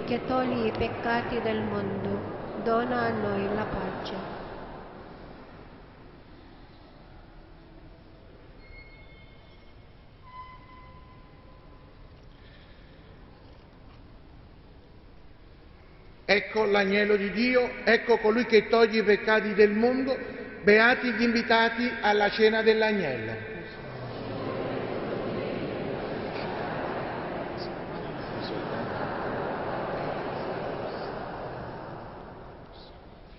che togli i peccati del mondo, dona a noi la pace. Ecco l'agnello di Dio, ecco colui che toglie i peccati del mondo, beati gli invitati alla cena dell'agnello.